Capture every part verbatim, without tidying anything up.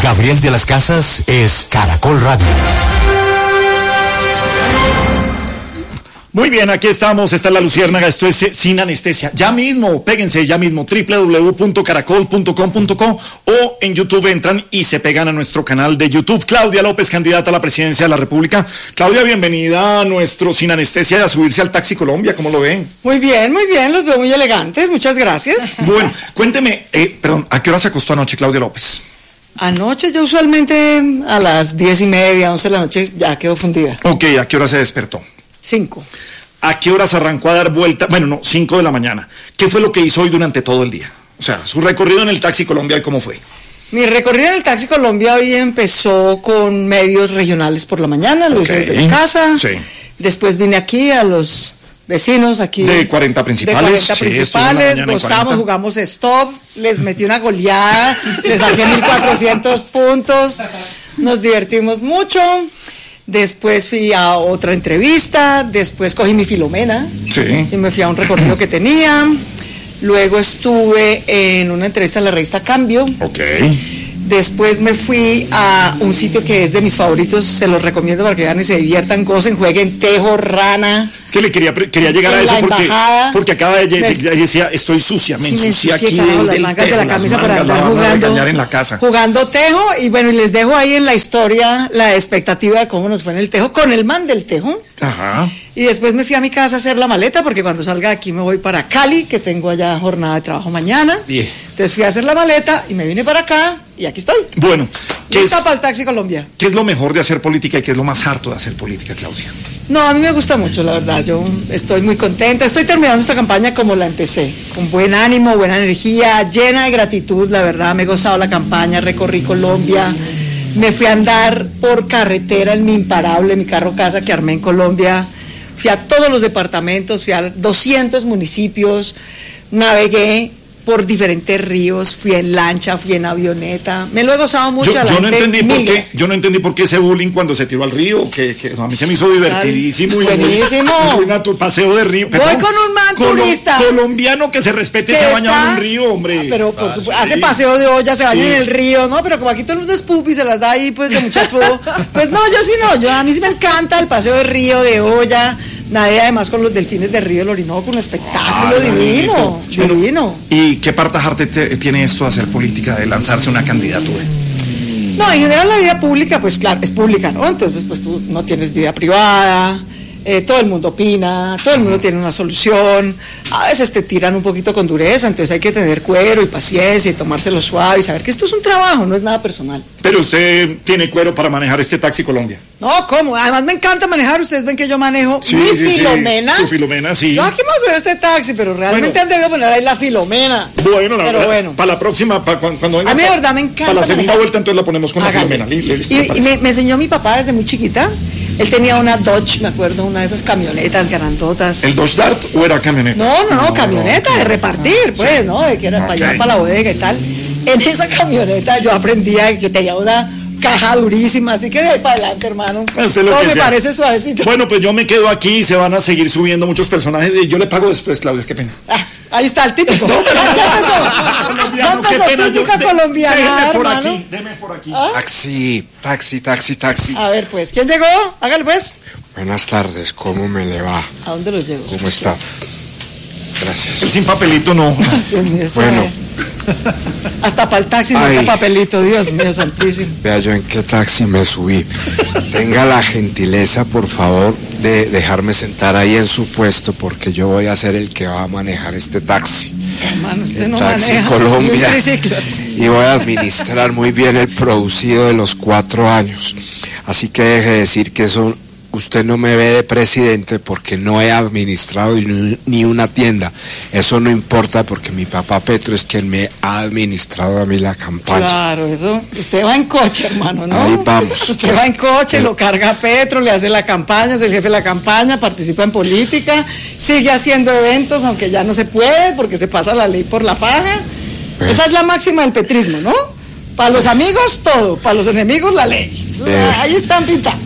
Gabriel de las Casas es Caracol Radio. Muy bien, aquí estamos, esta es La Luciérnaga, esto es eh, Sin Anestesia. Ya mismo, péguense ya mismo, doble u doble u doble u punto caracol punto com punto co, o en YouTube entran y se pegan a nuestro canal de YouTube. Claudia López, candidata a la presidencia de la República. Claudia, bienvenida a nuestro Sin Anestesia y a subirse al Taxi Colombia, ¿cómo lo ven? Muy bien, muy bien, los veo muy elegantes, muchas gracias. Bueno, cuénteme, eh, perdón, ¿a qué hora se acostó anoche Claudia López? Anoche yo usualmente a las diez y media, once de la noche ya quedo fundida. Ok, ¿a qué hora se despertó? Cinco. ¿A qué horas arrancó a dar vuelta? Bueno, no, cinco de la mañana. ¿Qué fue lo que hizo hoy durante todo el día? O sea, su recorrido en el Taxi Colombia, ¿y cómo fue? Mi recorrido en el Taxi Colombia hoy empezó con medios regionales por la mañana, lo hice desde mi casa. Sí. Después vine aquí a los vecinos, aquí. De cuarenta principales. De cuarenta sí, principales, gozamos, jugamos stop, les metí una goleada, les saqué mil cuatrocientos puntos, nos divertimos mucho. Después fui a otra entrevista, después cogí mi Filomena sí. y me fui a un recorrido que tenía. Luego estuve en una entrevista en la revista Cambio. Ok. Después me fui a un sitio que es de mis favoritos, se los recomiendo para que vean y se diviertan, gocen, jueguen tejo, rana. Es que le quería, quería llegar a eso porque, porque acaba de llegar, decía, estoy sucia, me sí, ensucié aquí claro, del, las del mangas tejo, de la camisa las para mangas, andar la van a jugando, regañar en la casa. Jugando tejo, y bueno, y les dejo ahí en la historia la expectativa de cómo nos fue en el tejo, con el man del tejo. Ajá. Y después me fui a mi casa a hacer la maleta, porque cuando salga de aquí me voy para Cali, que tengo allá jornada de trabajo mañana. Bien. Entonces fui a hacer la maleta y me vine para acá y aquí estoy. Bueno, ¿qué es, para el Taxi Colombia? ¿qué es lo mejor de hacer política y qué es lo más harto de hacer política, Claudia? No, a mí me gusta mucho, la verdad. Yo estoy muy contenta. Estoy terminando esta campaña como la empecé, con buen ánimo, buena energía, llena de gratitud. La verdad, me he gozado la campaña, recorrí Colombia. Me fui a andar por carretera en mi imparable, mi carro casa que armé en Colombia. Fui a todos los departamentos, fui a doscientos municipios, navegué por diferentes ríos, fui en lancha, fui en avioneta, me lo he gozado mucho. Yo, a la yo no gente, entendí por qué, miles. yo no entendí por qué ese bullying cuando se tiró al río, que, que a mí se me hizo divertidísimo. Ay, y buenísimo. Muy, muy natu- paseo de río. Voy con un man colo- turista. colombiano que se respete y se baña en un río, hombre. Ah, pero por Ah, supuesto, sí. hace paseo de olla, se baña Sí. en el río, ¿no? Pero como aquí todo el mundo es pupi, se las da ahí pues de mucha fo. Pues no, yo sí no, yo a mí sí me encanta el paseo de río, de olla. Nadie además con los delfines de Río del Orinoco, un espectáculo Ah, divino, bueno, divino. ¿Y qué partajarte te- tiene esto de hacer política, de lanzarse una candidatura? No, en general la vida pública, pues claro, es pública, ¿no? Entonces, pues tú no tienes vida privada, eh, todo el mundo opina, todo el mundo tiene una solución, a veces te tiran un poquito con dureza, entonces hay que tener cuero y paciencia y tomárselo suave y saber que esto es un trabajo, no es nada personal. Pero usted tiene cuero para manejar este Taxi Colombia. No, ¿cómo? Además me encanta manejar, ustedes ven que yo manejo Sí, mi sí, sí, Filomena. su Filomena, sí. Yo aquí vamos a ver este taxi, pero realmente Bueno. han debido poner ahí la Filomena. Bueno, la pero verdad, bueno. para la próxima, para cuando, cuando venga, A mí de pa- verdad me encanta Para la segunda manejar. vuelta entonces la ponemos con Hágale. la Filomena. li- listo, Y, me y parece. me, me enseñó mi papá desde muy chiquita. Él tenía una Dodge, me acuerdo, una de esas camionetas grandotas. ¿El Dodge Dart o era camioneta? No, no, no, camioneta de repartir, pues, ¿no? De que era para Ok. llevar para la bodega y tal. En esa camioneta yo aprendía que tenía una caja durísima, así que de ahí para adelante, hermano. Hace lo Todo que me sea. parece suavecito. Bueno, pues yo me quedo aquí y se van a seguir subiendo muchos personajes y yo le pago después, Claudia, qué pena. Ah, ahí está el típico. ¿Ya empezó? Colombiano, ¿Ya qué empezó pena, yo- típica de- colombiana, déjeme por hermano? aquí, déjeme por aquí. ¿Ah? Taxi, taxi, taxi, taxi. A ver, pues, ¿quién llegó? Hágale, pues. Buenas tardes, ¿cómo me le va? ¿A dónde los llevo? ¿Cómo está? El Gracias. sin papelito no. Dios mío, esto Bueno. es- Hasta para el taxi no Ay. está papelito, Dios mío santísimo. Vea yo en qué taxi me subí. Tenga la gentileza, por favor, de dejarme sentar ahí en su puesto porque yo voy a ser el que va a manejar este taxi. Hermano, usted El no Taxi maneja Colombia. ni un triciclo. Y voy a administrar muy bien el producido de los cuatro años. Así que deje de decir que eso usted no me ve de presidente porque no he administrado ni ni una tienda. Eso no importa porque mi papá Petro es quien me ha administrado a mí la campaña. Claro, eso. Usted va en coche, hermano, ¿no? Ahí vamos. Usted va en coche, lo carga a Petro, le hace la campaña, es el jefe de la campaña, participa en política, sigue haciendo eventos, aunque ya no se puede porque se pasa la ley por la faja. Eh. Esa es la máxima del petrismo, ¿no? Para los amigos, todo. Para los enemigos, la ley. Eso, Eh. ahí están pintados.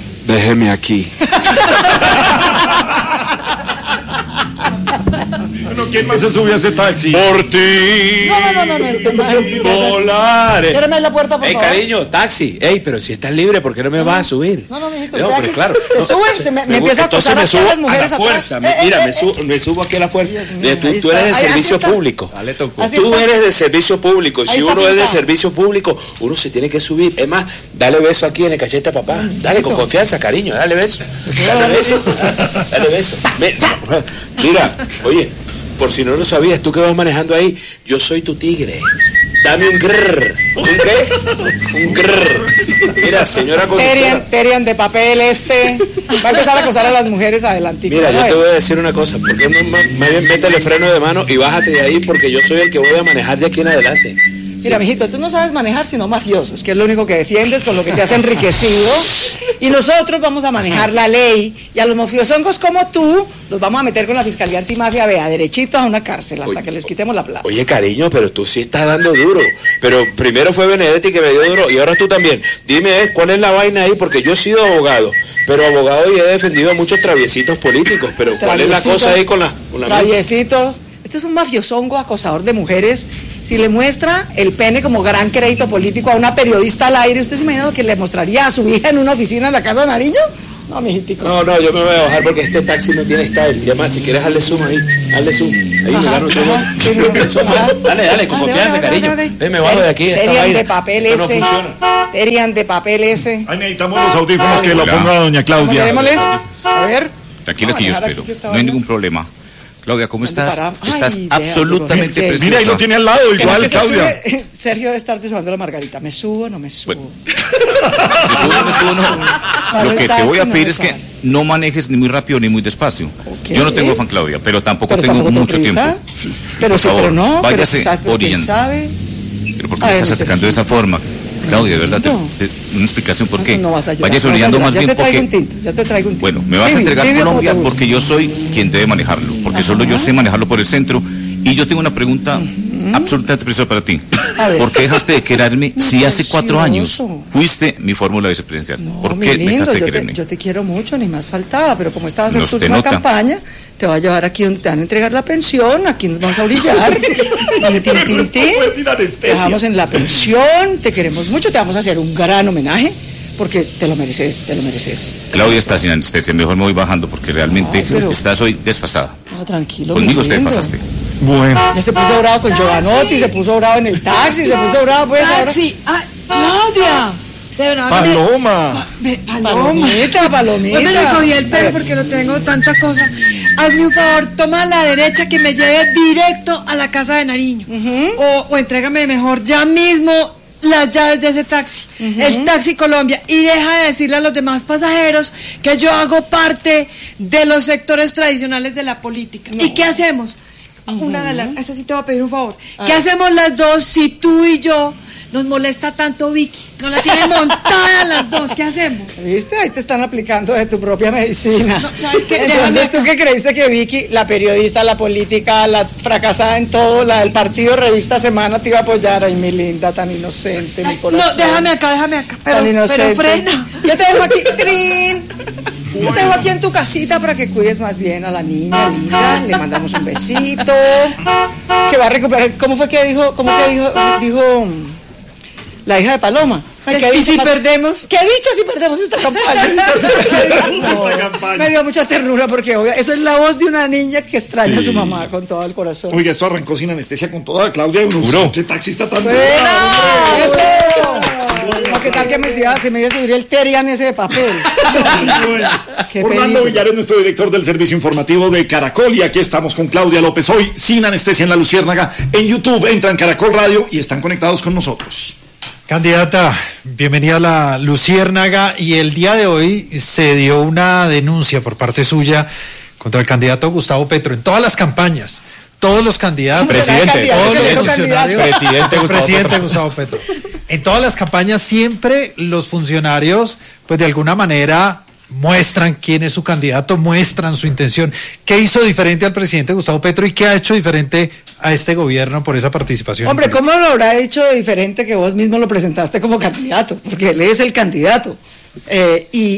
Déjeme aquí. Bueno, ¿quién más se sube a ese taxi? Por ti. No, no, no, no, este man. Volaré. Cierrame la puerta, por Ey, favor. cariño, taxi. Ey, pero si estás libre, ¿por qué no me vas a subir? No, no, mijito, No, usted pero aquí claro. se No, sube, se me- me gusta, empieza a entonces acosar me aquí a subo las mujeres a la fuerza. atrás. me- Eh, Mira, eh, me, eh, subo, me subo aquí a la fuerza. Dios mío, De- tú, ahí tú está. eres de Ahí, así servicio está. público. Dale, tocó. Así Tú está. eres de servicio público. Y Ahí si está uno es de pintado. servicio público, uno se tiene que subir. Es más, dale beso aquí en el cachete a papá. Dale con confianza, cariño. Dale beso. Dale beso. Dale beso. Me- Mira, oye, por si no lo sabías, tú que vas manejando ahí, yo soy tu tigre. Dame un grrr. ¿Un qué? Un grrr. Mira, señora conductora. Terian, Terian de papel este. Va a empezar a acosar a las mujeres adelante. Mira, yo te voy a decir una cosa, ¿por qué no ma- más bien métele freno de mano y bájate de ahí porque yo soy el que voy a manejar de aquí en adelante? Mira, mijito, tú no sabes manejar sino mafiosos, que es lo único que defiendes, con lo que te has enriquecido. Y nosotros vamos a manejar la ley. Y a los mafiosongos como tú, los vamos a meter con la Fiscalía Antimafia, vea, derechitos a una cárcel, hasta Oye, que les quitemos la plata. Oye, cariño, pero tú sí estás dando duro. Pero primero fue Benedetti que me dio duro y ahora tú también. Dime, eh, ¿cuál es la vaina ahí? Porque yo he sido abogado, pero abogado y he defendido a muchos traviesitos políticos. Pero ¿cuál es la Traviesitos, cosa ahí con la... Con la Traviesitos. Este es un mafiosongo acosador de mujeres. Si le muestra el pene como gran crédito político a una periodista al aire, ¿usted se imagina que le mostraría a su hija en una oficina en la Casa de Nariño? No, mijitico. No, no, yo me voy a bajar porque este taxi no tiene style. Y además, si quieres, hazle zoom ahí. Hazle zoom. Ahí me Ajá, gano todo. ajá, sí, sí, Hazle zoom. ajá. Dale, dale, con Dale, confianza, dale, cariño. dale, dale. Ven, me bajo de aquí. Esta Terian vaina. de papel Esto no ese. funciona. Terian de papel ese. Ahí necesitamos los audífonos que lo Hola. ponga doña Claudia. Démosle. A ver. Tranquila Vamos a que yo manejar espero. aquí esta No hay vaina. ningún problema. Claudia, ¿cómo ¿Dónde estás? paramos? Ay, Estás vea, absolutamente pero- preciosa. Mira, ahí lo tiene al lado, ¿Será igual, que se Claudia. sube? Sergio debe estar desahogando la Margarita. ¿Me subo o no me subo? ¿Me subo o no me subo? No. Lo que te voy a pedir es que no manejes ni muy rápido ni muy despacio. Ok. Yo no tengo afán, Claudia, pero tampoco Pero tengo tampoco te mucho prisa. tiempo. Pero Por sí, favor, pero no. Pero váyase estás, pero quién orillando. sabe. Pero ¿por qué A me ver, estás no sé. atacando de esa forma? Claudia, de verdad, te- No. te- una explicación por qué. No vas a llorar, Vayas no vas a orillando llorar. más ya bien te traigo un porque... tinto, ya te traigo un tinto. Bueno, me vas a Dime, entregar dime cómo Colombia te gusta. porque yo soy quien debe manejarlo, porque solo yo sé manejarlo por el centro. Y yo tengo una pregunta absolutamente preciosa para ti. A ver. ¿Por qué dejaste de quererme Muy si hace cuatro años precioso. fuiste mi fórmula vicepresidencial? No, ¿Por mi qué lindo, dejaste de yo te, quererme? yo te quiero mucho, ni más faltaba, pero como estabas en Nos tu te última nota. campaña, te va a llevar aquí donde te van a entregar la pensión, aquí nos vamos a orillar. Tin, tin, tin, tin. Fue sin Te anestesia. dejamos en la pensión, te queremos mucho, te vamos a hacer un gran homenaje, porque te lo mereces, te lo mereces. Claudia está sin anestesia, mejor me voy bajando porque realmente Ay, pero- estás hoy desfasada. No, tranquilo. Conmigo mi te lindo. pasaste. Bueno. Ya se puso bravo con Giovanotti, se puso bravo en el taxi, se puso bravo pues ahora. Taxi. Ah, Claudia. De verdad, ahora me- Paloma. Ve- Paloma. Palomita, palomita. Pues me le cogí el A pelo ver. porque lo tengo tanta cosa. Hazme un favor, toma a la derecha que me lleve directo a la casa de Nariño. o, o entrégame mejor ya mismo las llaves de ese taxi, el Taxi Colombia, y deja de decirle a los demás pasajeros que yo hago parte de los sectores tradicionales de la política. ¿Y qué hacemos? Una de las, esa sí te voy a pedir un favor. ¿Qué hacemos las dos si tú y yo nos molesta tanto Vicky? Nos la tiene montada las dos, ¿qué hacemos? ¿Viste? Ahí te están aplicando de tu propia medicina. No, ¿sabes qué? Déjame Entonces, ¿tú acá. qué creíste que Vicky, la periodista, la política, la fracasada en todo, la del partido Revista Semana, te iba a apoyar? Ay, mi linda, tan inocente, mi Ay, corazón. no, déjame acá, déjame acá. Pero, Tan inocente. pero frena. Yo te dejo aquí, Trin. Yo te dejo aquí en tu casita para que cuides más bien a la niña linda. Le mandamos un besito. Que va a recuperar. ¿Cómo fue que dijo? ¿Cómo que dijo? Dijo mm, la hija de Paloma. Ay, ¿qué ¿Y dice si más- perdemos? ¿Qué dicha si perdemos esta campaña? No, Esta campaña. me dio mucha ternura porque obvio, eso es la voz de una niña que extraña a su Sí. mamá con todo el corazón. Oiga, esto arrancó sin anestesia con toda Claudia. Uno, Juro. ¿Qué taxista tan ¡Buena! bravo, hombre! ¡Eso! No, ¿qué tal que me iba, se me iba a subir el Terian ese de papel? Bueno. Qué Orlando peligro. Villar es nuestro director del servicio informativo de Caracol y aquí estamos con Claudia López hoy sin anestesia en la Luciérnaga. En YouTube entran Caracol Radio y están conectados con nosotros. Candidata, bienvenida a la Luciérnaga, y el día de hoy se dio una denuncia por parte suya contra el candidato Gustavo Petro en todas las campañas, todos los candidatos, Presidente, todos los presidente, funcionarios, presidente el Gustavo presidente Petro. Gustavo Petro. En todas las campañas siempre los funcionarios, pues de alguna manera muestran quién es su candidato, muestran su intención. ¿Qué hizo diferente al presidente Gustavo Petro y qué ha hecho diferente a este gobierno por esa participación? Hombre, en política? ¿cómo lo habrá hecho de diferente que vos mismo lo presentaste como candidato? Porque él es el candidato. Eh, y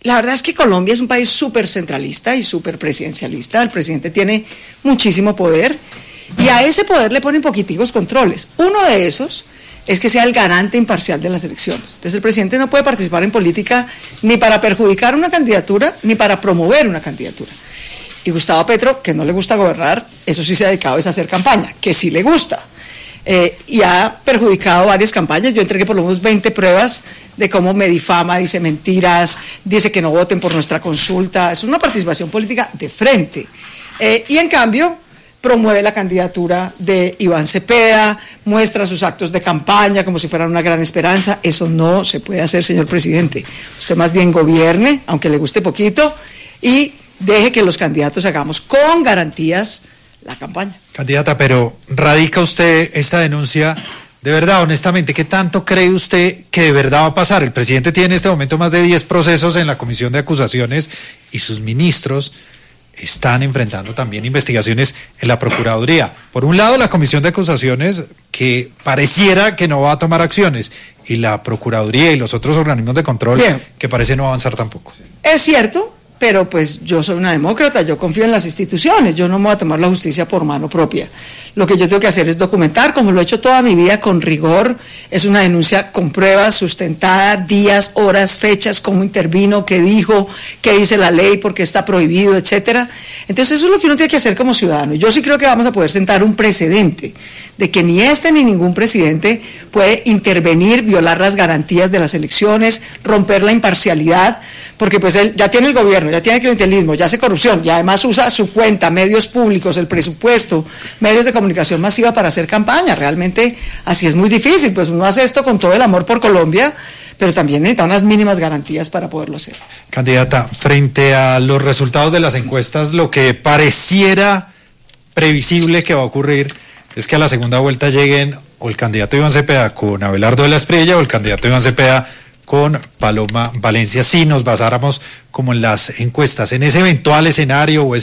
la verdad es que Colombia es un país súper centralista y súper presidencialista. El presidente tiene muchísimo poder y a ese poder le ponen poquiticos controles. Uno de esos es que sea el garante imparcial de las elecciones. Entonces el presidente no puede participar en política ni para perjudicar una candidatura ni para promover una candidatura. Y Gustavo Petro, que no le gusta gobernar, eso sí se ha dedicado es a hacer campaña, que sí le gusta. Eh, y ha perjudicado varias campañas. Yo entregué por lo menos veinte pruebas de cómo me difama, dice mentiras, dice que no voten por nuestra consulta. Es una participación política de frente. Eh, y en cambio promueve la candidatura de Iván Cepeda, muestra sus actos de campaña como si fueran una gran esperanza. Eso no se puede hacer, señor presidente. Usted más bien gobierne, aunque le guste poquito, y deje que los candidatos hagamos con garantías la campaña. Candidata, pero ¿radica usted esta denuncia de verdad, honestamente? ¿Qué tanto cree usted que de verdad va a pasar? El presidente tiene en este momento más de diez procesos en la Comisión de Acusaciones y sus ministros están enfrentando también investigaciones en la Procuraduría. Por un lado, la Comisión de Acusaciones, que pareciera que no va a tomar acciones, y la Procuraduría y los otros organismos de control, Bien. que parece no avanzar tampoco. Es cierto, pero pues yo soy una demócrata, yo confío en las instituciones, yo no me voy a tomar la justicia por mano propia. Lo que yo tengo que hacer es documentar, como lo he hecho toda mi vida, con rigor. Es una denuncia con pruebas, sustentada, días, horas, fechas, cómo intervino, qué dijo, qué dice la ley, por qué está prohibido, etcétera. Entonces eso es lo que uno tiene que hacer como ciudadano. Yo sí creo que vamos a poder sentar un precedente de que ni este ni ningún presidente puede intervenir, violar las garantías de las elecciones, romper la imparcialidad, porque pues él ya tiene el gobierno, ya tiene el clientelismo, ya hace corrupción, y además usa su cuenta, medios públicos, el presupuesto, medios de comunicación masiva para hacer campaña. Realmente así es muy difícil, pues uno hace esto con todo el amor por Colombia, pero también necesita unas mínimas garantías para poderlo hacer. Candidata, frente a los resultados de las encuestas, lo que pareciera previsible que va a ocurrir es que a la segunda vuelta lleguen o el candidato Iván Cepeda con Abelardo de la Espriella o el candidato Iván Cepeda con Paloma Valencia, si nos basáramos como en las encuestas. En ese eventual escenario o ese